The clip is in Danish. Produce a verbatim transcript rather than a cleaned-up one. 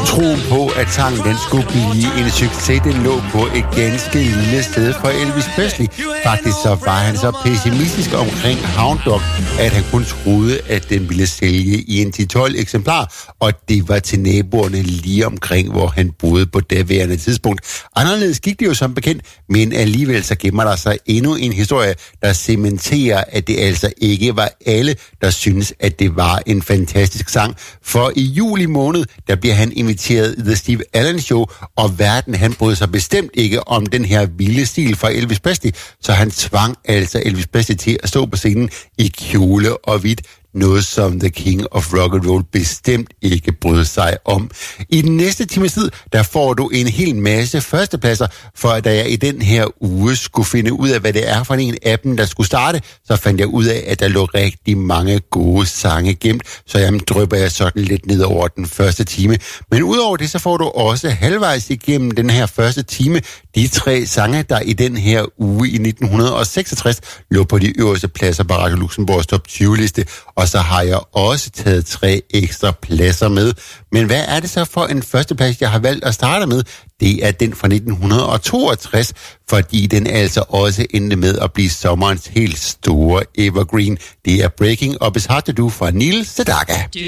Troen på, at sangen den skulle blive en succes, den lå på et ganske lille sted for Elvis Presley. Faktisk så var han så pessimistisk omkring Hound Dog, at han kun troede, at den ville sælge i en ti til tolv eksemplar, og det var til naboerne lige omkring, hvor han boede på daværende tidspunkt. Anderledes gik det jo som bekendt, men alligevel så gemmer der sig endnu en historie, der cementerer, at det altså ikke var alle, der synes, at det var en fantastisk sang. For i juli måned, der bliver han inviteret i The Steve Allen Show, og verden han brød sig bestemt ikke om den her vilde stil fra Elvis Presley, så han tvang altså Elvis Presley til at stå på scenen i kjole og hvidt. Noget, som The King of Rock and Roll bestemt ikke brød sig om. I den næste times tid, der får du en hel masse førstepladser, for da jeg i den her uge skulle finde ud af, hvad det er for en af dem, der skulle starte, så fandt jeg ud af, at der lå rigtig mange gode sange gemt, så jamen drypper jeg sådan lidt ned over den første time. Men udover det, så får du også halvvejs igennem den her første time de tre sange, der i den her uge i nitten seksogtres lå på de øverste pladser på Radio Luxembourgs top tyve-liste, og så har jeg også taget tre ekstra pladser med. Men hvad er det så for en førsteplads, jeg har valgt at starte med? Det er den fra nitten toogtres, fordi den altså også endte med at blive sommerens helt store evergreen. Det er Breaking Up Is Hard To Do fra Neil Sedaka.